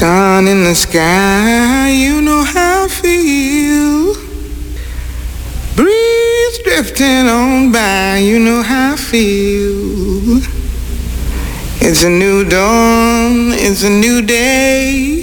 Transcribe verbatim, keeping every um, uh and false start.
Sun in the sky, you know how I feel. Breeze drifting on by, you know how I feel. It's a new dawn, it's a new day.